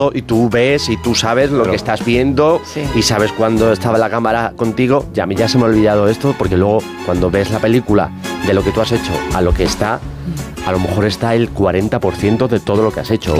y tú ves y tú sabes lo que estás viendo y sabes cuándo estaba la cámara contigo. Ya a mí ya se me ha olvidado esto, porque luego cuando ves la película de lo que tú has hecho a lo que está, a lo mejor está el 40% de todo lo que has hecho.